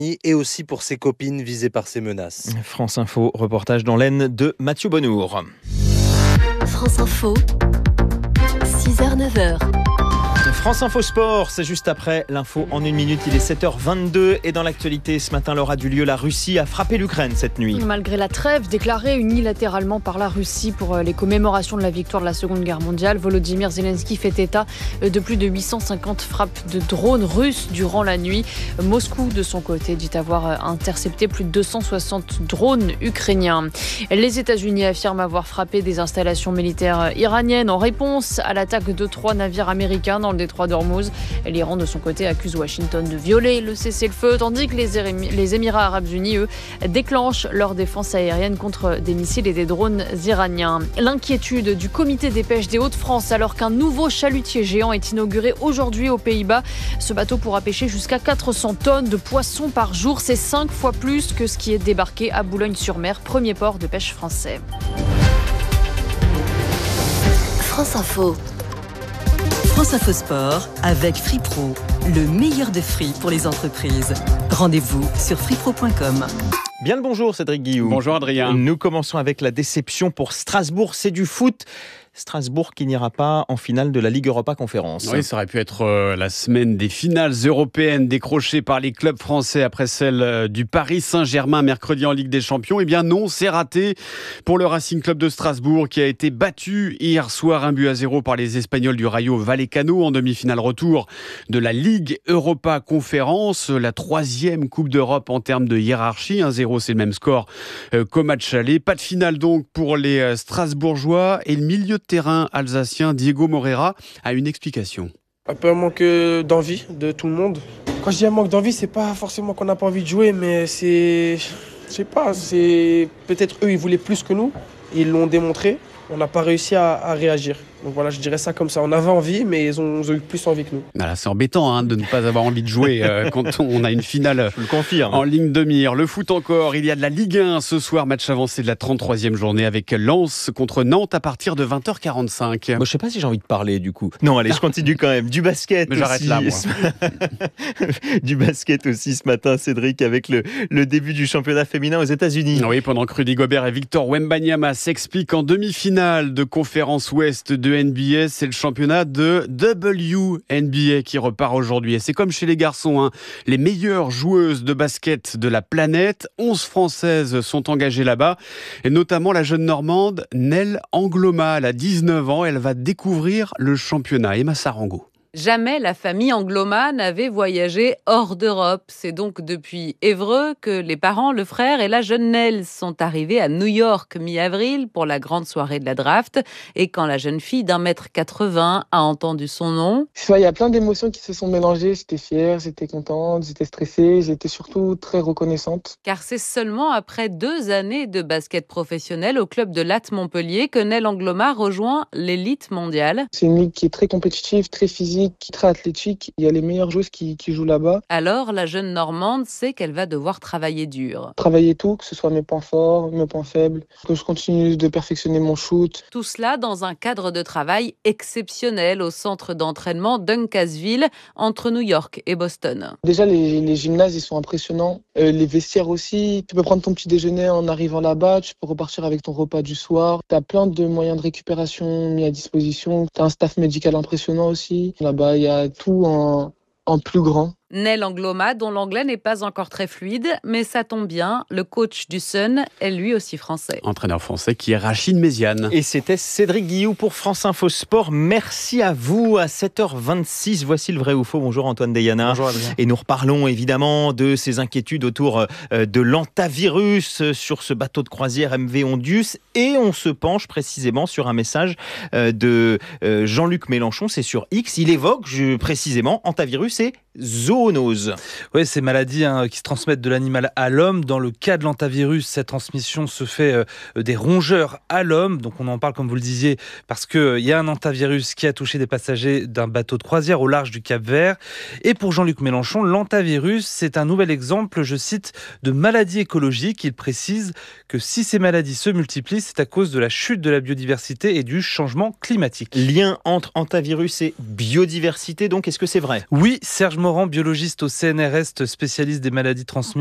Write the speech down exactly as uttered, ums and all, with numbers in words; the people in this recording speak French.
et aussi pour ses copines visées par ces menaces. France Info, reportage dans l'Aisne de Mathieu Bonnour. France Info, six heures neuf heures. France Info Sport, c'est juste après l'info en une minute, il est sept heures vingt-deux et dans l'actualité ce matin l'aura du lieu, la Russie a frappé l'Ukraine cette nuit. Malgré la trêve déclarée unilatéralement par la Russie pour les commémorations de la victoire de la Seconde Guerre mondiale, Volodymyr Zelensky fait état de plus de huit cent cinquante frappes de drones russes durant la nuit. Moscou de son côté dit avoir intercepté plus de deux cent soixante drones ukrainiens. Les États-Unis affirment avoir frappé des installations militaires iraniennes en réponse à l'attaque de trois navires américains dans le détroit d'Ormuz. L'Iran, de son côté, accuse Washington de violer le cessez-le-feu, tandis que les, Émi- les Émirats arabes unis, eux, déclenchent leur défense aérienne contre des missiles et des drones iraniens. L'inquiétude du comité des pêches des Hauts-de-France alors qu'un nouveau chalutier géant est inauguré aujourd'hui aux Pays-Bas. Ce bateau pourra pêcher jusqu'à quatre cents tonnes de poissons par jour. C'est cinq fois plus que ce qui est débarqué à Boulogne-sur-Mer, premier port de pêche français. France Info. France Info Sport avec Free Pro, le meilleur de free pour les entreprises. Rendez-vous sur free pro point com. Bien le bonjour Cédric Guillou. Bonjour Adrien. Nous commençons avec la déception pour Strasbourg, c'est du foot. Strasbourg qui n'ira pas en finale de la Ligue Europa Conférence. Oui, ça aurait pu être euh, la semaine des finales européennes décrochées par les clubs français après celle euh, du Paris Saint-Germain mercredi en Ligue des Champions. Eh bien non, c'est raté pour le Racing Club de Strasbourg qui a été battu hier soir un but à zéro par les Espagnols du Rayo Vallecano en demi-finale retour de la Ligue Europa Conférence, la troisième Coupe d'Europe en termes de hiérarchie. un zéro, c'est le même score euh, qu'au match aller. Pas de finale donc pour les euh, Strasbourgeois et le milieu de terrain alsacien Diego Moreira a une explication. Un peu un manque d'envie de tout le monde. Quand je dis un manque d'envie, c'est pas forcément qu'on n'a pas envie de jouer, mais c'est, je sais pas, c'est peut-être eux ils voulaient plus que nous, ils l'ont démontré. On n'a pas réussi à, à réagir. Donc voilà, je dirais ça comme ça. On avait envie, mais ils ont, ils ont eu plus envie que nous. Voilà, c'est embêtant hein, de ne pas avoir envie de jouer euh, quand on a une finale Je le confirme. en ligne de mire. Le foot encore, il y a de la Ligue un ce soir, match avancé de la trente-troisième journée avec Lens contre Nantes à partir de vingt heures quarante-cinq. Moi, je sais pas si j'ai envie de parler du coup. Non, allez, je continue quand même. Du basket Mais j'arrête aussi. là, moi. Du basket aussi ce matin, Cédric, avec le, le début du championnat féminin aux États-Unis. Oui, pendant que Rudy Gobert et Victor Wembanyama s'expliquent en demi-finale de conférence Ouest de N B A, c'est le championnat de W N B A qui repart aujourd'hui. Et c'est comme chez les garçons, hein, les meilleures joueuses de basket de la planète, onze Françaises sont engagées là-bas, et notamment la jeune Normande Nell Angloma. Elle a dix-neuf ans, elle va découvrir le championnat. Emma Sarango. Jamais la famille Angloma n'avait voyagé hors d'Europe. C'est donc depuis Évreux que les parents, le frère et la jeune Nell sont arrivés à New York mi-avril pour la grande soirée de la draft. Et quand la jeune fille d'un mètre quatre-vingts a entendu son nom... Il y a plein d'émotions qui se sont mélangées. J'étais fière, j'étais contente, j'étais stressée, j'étais surtout très reconnaissante. Car c'est seulement après deux années de basket professionnel au club de Latte Montpellier que Nell Angloma rejoint l'élite mondiale. C'est une ligue qui est très compétitive, très physique, qui est très athlétique. Il y a les meilleures joueuses qui, qui jouent là-bas. Alors, la jeune Normande sait qu'elle va devoir travailler dur. Travailler tout, que ce soit mes points forts, mes points faibles, que je continue de perfectionner mon shoot. Tout cela dans un cadre de travail exceptionnel au centre d'entraînement Duncasville, entre New York et Boston. Déjà, les, les gymnases, ils sont impressionnants. Euh, les vestiaires aussi. Tu peux prendre ton petit déjeuner en arrivant là-bas. Tu peux repartir avec ton repas du soir. Tu as plein de moyens de récupération mis à disposition. Tu as un staff médical impressionnant aussi. Là-bas, il y a tout en, en plus grand. Nell Angloma, dont l'anglais n'est pas encore très fluide, mais ça tombe bien, le coach du Sun est lui aussi français. Entraîneur français qui est Rachid Méziane. Et c'était Cédric Guillou pour France Info Sport. Merci à vous. À sept heures vingt-six, voici le vrai ou faux. Bonjour Antoine Deyana. Bonjour Adrien. Et nous reparlons évidemment de ces inquiétudes autour de l'antavirus sur ce bateau de croisière M V Ondius. Et on se penche précisément sur un message de Jean-Luc Mélenchon. C'est sur X. Il évoque je, précisément antavirus et zoonose. Oui, ces maladies hein, qui se transmettent de l'animal à l'homme. Dans le cas de l'antavirus, cette transmission se fait euh, des rongeurs à l'homme. Donc on en parle, comme vous le disiez, parce qu'il euh, y a un antavirus qui a touché des passagers d'un bateau de croisière au large du Cap-Vert. Et pour Jean-Luc Mélenchon, l'antavirus, c'est un nouvel exemple, je cite, de maladie écologique. Il précise que si ces maladies se multiplient, c'est à cause de la chute de la biodiversité et du changement climatique. Lien entre antavirus et biodiversité, donc, est-ce que c'est vrai ? Oui, Serge Morand, biologiste au C N R S, spécialiste des maladies transmises